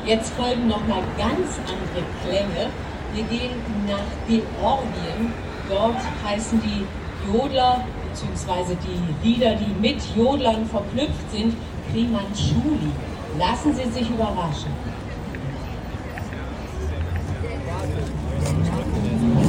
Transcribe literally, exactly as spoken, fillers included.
Jetzt folgen nochmal ganz andere Klänge. Wir gehen nach Georgien. Dort heißen die Jodler bzw. die Lieder, die mit Jodlern verknüpft sind, Krimanchuli. Lassen Sie sich überraschen.